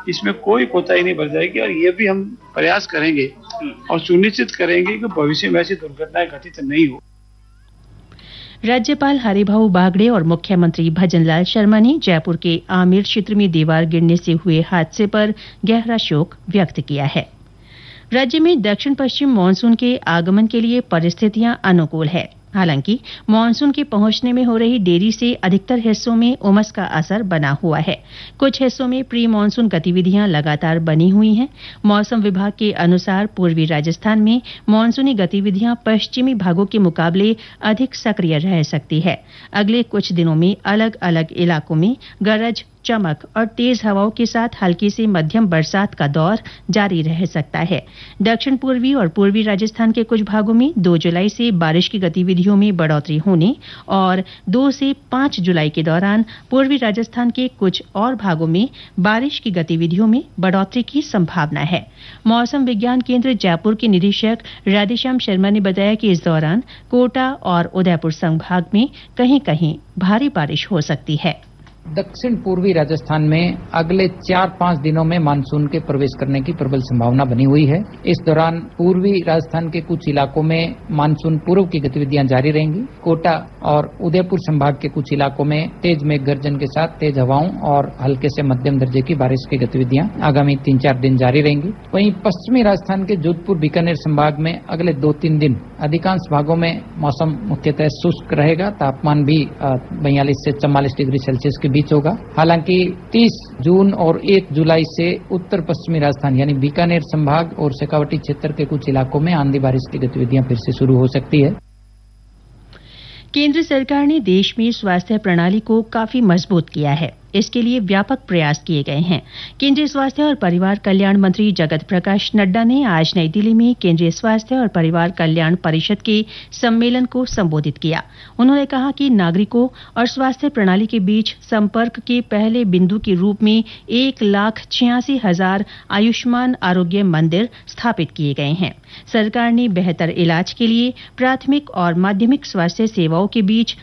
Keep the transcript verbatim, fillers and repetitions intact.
इसमें कोई कोताही नहीं बरत जाएगी और ये भी हम प्रयास करेंगे और सुनिश्चित करेंगे कि भविष्य में ऐसी दुर्घटनाएं घटित नहीं हो। राज्यपाल हरिभाऊ बागड़े और मुख्यमंत्री भजनलाल शर्मा ने जयपुर के आमेर क्षेत्र में दीवार गिरने से हुए हादसे पर गहरा शोक व्यक्त किया है। राज्य में दक्षिण पश्चिम मानसून के आगमन के लिए परिस्थितियां अनुकूल है। हालांकि मानसून के पहुंचने में हो रही देरी से अधिकतर हिस्सों में उमस का असर बना हुआ है। कुछ हिस्सों में प्री मानसून गतिविधियां लगातार बनी हुई हैं। मौसम विभाग के अनुसार पूर्वी राजस्थान में मानसूनी गतिविधियां पश्चिमी भागों के मुकाबले अधिक सक्रिय रह सकती है। अगले कुछ दिनों में अलग अलग इलाकों में गरज, चमक और तेज हवाओं के साथ हल्की से मध्यम बरसात का दौर जारी रह सकता है। दक्षिण पूर्वी और पूर्वी राजस्थान के कुछ भागों में दो जुलाई से बारिश की गतिविधियों में बढ़ोतरी होने और दो से पांच जुलाई के दौरान पूर्वी राजस्थान के कुछ और भागों में बारिश की गतिविधियों में बढ़ोतरी की संभावना है। मौसम विज्ञान केंद्र जयपुर के निरीक्षक राधेश्याम शर्मा ने बताया कि इस दौरान कोटा और उदयपुर संभाग में कहीं कहीं भारी बारिश हो सकती है। दक्षिण पूर्वी राजस्थान में अगले चार पांच दिनों में मानसून के प्रवेश करने की प्रबल संभावना बनी हुई है। इस दौरान पूर्वी राजस्थान के कुछ इलाकों में मानसून पूर्व की गतिविधियां जारी रहेंगी। कोटा और उदयपुर संभाग के कुछ इलाकों में तेज मेघ गर्जन के साथ तेज हवाओं और हल्के से मध्यम दर्जे की बारिश की गतिविधियां आगामी तीन चार दिन जारी रहेंगी। वहीं पश्चिमी राजस्थान के जोधपुर, बीकानेर संभाग में अगले दो तीन दिन अधिकांश भागों में मौसम मुख्यतः शुष्क रहेगा। तापमान भी बयालीस से चौवालीस डिग्री सेल्सियस के बीच होगा। हालांकि तीस जून और एक जुलाई से उत्तर पश्चिमी राजस्थान यानी बीकानेर संभाग और शेखावटी क्षेत्र के कुछ इलाकों में आंधी बारिश की गतिविधियां फिर से शुरू हो सकती है। केंद्र सरकार ने देश में स्वास्थ्य प्रणाली को काफी मजबूत किया है। इसके लिए व्यापक प्रयास किए गए हैं। केंद्रीय स्वास्थ्य और परिवार कल्याण मंत्री जगत प्रकाश नड्डा ने आज नई दिल्ली में केंद्रीय स्वास्थ्य और परिवार कल्याण परिषद के सम्मेलन को संबोधित किया। उन्होंने कहा कि नागरिकों और स्वास्थ्य प्रणाली के बीच संपर्क के पहले बिंदु के रूप में एक लाख छियासी हजार आयुष्मान आरोग्य मंदिर स्थापित किए गए हैं। सरकार ने बेहतर इलाज के लिए प्राथमिक और माध्यमिक स्वास्थ्य सेवाओं के बीच